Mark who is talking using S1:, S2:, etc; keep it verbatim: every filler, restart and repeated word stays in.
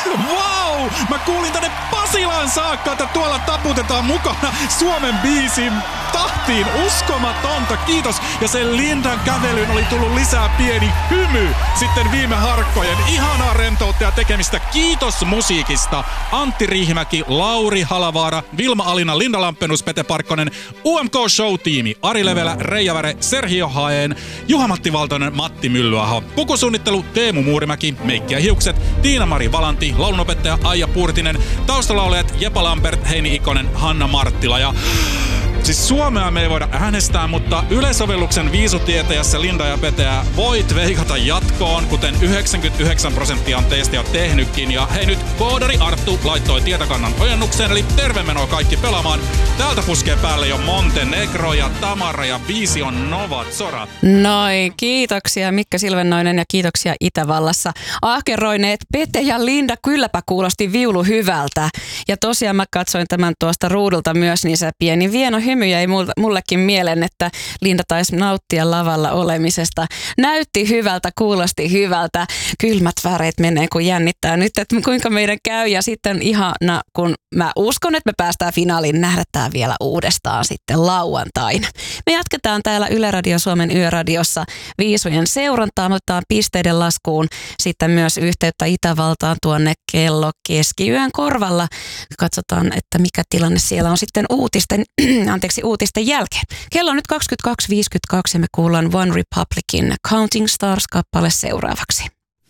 S1: Wow! Mä kuulin tänne Pasilaan saakka, että tuolla taputetaan mukana Suomen biisin tahtiin. Uskomatonta, kiitos. Ja sen Lindan kävelyyn oli tullut lisää pieni hymy sitten viime harkkojen. Ihanaa rentoutta ja tekemistä. Kiitos musiikista. Antti Riihimäki, Lauri Halavaara, Vilma Alina, Linda Lamppenus, Pete Parkkonen, U M K Show-tiimi, Ari Levelä, Reija Väre, Sergio Haen, Juha-Matti Valtonen, Matti Myllyaho, pukusuunnittelu Teemu Muurimäki, Meikki ja hiukset, Tiina-Mari Valanti, laulunopettaja Aija Puurtinen, taustalaulajat Jepa Lampert, Heini Ikonen, Hanna Marttila ja... Siis Suomea me ei voida äänestää, mutta yleisovelluksen viisutietäjässä Linda ja Peteä voit veikata jatkoon, kuten yhdeksänkymmentäyhdeksän prosenttia on teistä jo tehnytkin. Ja hei, nyt koodari Arttu laittoi tietokannan ojennukseen, eli terve menoa kaikki pelaamaan. Täältä puskee päälle jo Montenegro ja Tamara ja biisi on Nova Zora.
S2: Noin, kiitoksia Mikko Silvennoinen ja kiitoksia Itävallassa. Ahkeroineet Pete ja Linda, kylläpä kuulosti viulu hyvältä. Ja tosiaan mä katsoin tämän tuosta ruudulta myös, niin se pieni vieno hymy jäi mullekin mieleen, että Linda taisi nauttia lavalla olemisesta. Näytti hyvältä, kuulosti hyvältä. Kylmät väreet menee, kun jännittää nyt, että kuinka meidän käy. Ja sitten ihana, kun mä uskon, että me päästään finaaliin, nähdään vielä uudestaan sitten lauantaina. Me jatketaan täällä Yle Radio Suomen Yöradiossa viisujen seurantaa. Me otetaan pisteiden laskuun sitten myös yhteyttä Itävaltaan tuonne kello keskiyön korvalla. Katsotaan, että mikä tilanne siellä on sitten uutisten, anteeksi, uutisten jälkeen. Kello on nyt kaksikymmentäkaksi viisikymmentäkaksi ja me kuullaan One Republicin Counting Stars-kappale seuraavaksi.